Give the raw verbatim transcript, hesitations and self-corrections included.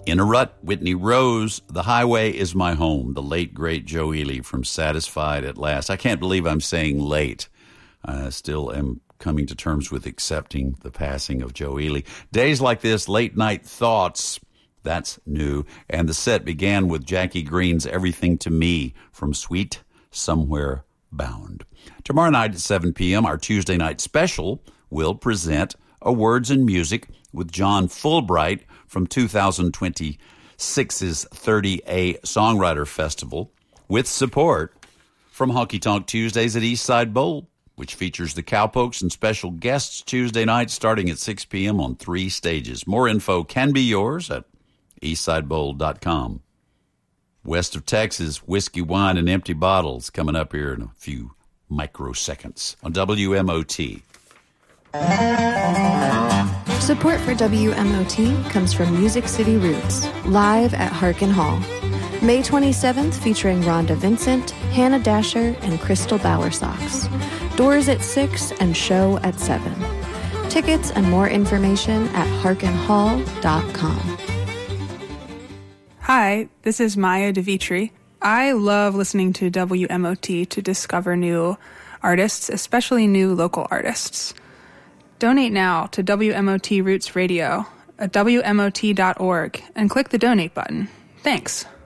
In a Rut, Whitney Rose, The Highway is My Home, the late, great Joe Ely from Satisfied at Last. I can't believe I'm saying late. I still am coming to terms with accepting the passing of Joe Ely. Days like this, Late Night Thoughts, that's new. And the set began with Jackie Green's Everything to Me from Sweet Somewhere Bound. Tomorrow night at seven p.m., our Tuesday night special will present a Words and Music with John Fulbright from two thousand twenty-six's thirty A Songwriter Festival, with support from Honky Tonk Tuesdays at Eastside Bowl, which features the Cowpokes and special guests Tuesday night starting at six p.m. on three stages. More info can be yours at eastside bowl dot com. West of Texas, Whiskey, Wine, and Empty Bottles coming up here in a few microseconds on W M O T. Support for W M O T comes from Music City Roots, live at Harkin Hall. May twenty-seventh, featuring Rhonda Vincent, Hannah Dasher, and Crystal Bowersox. Doors at six and show at seven. Tickets and more information at harkin hall dot com. Hi, this is Maya DeVitri. I love listening to W M O T to discover new artists, especially new local artists. Donate now to W M O T Roots Radio at W M O T dot org and click the donate button. Thanks.